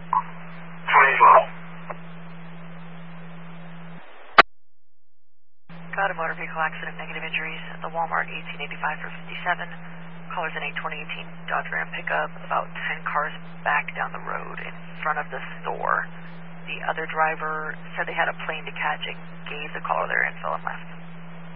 20 slow. Got a motor vehicle accident, negative injuries at the Walmart, 1885 for 57. Callers in a 2018 Dodge Ram pickup, about 10 cars back down the road in front of the store. The other driver said they had a plane to catch and gave the caller their info and left.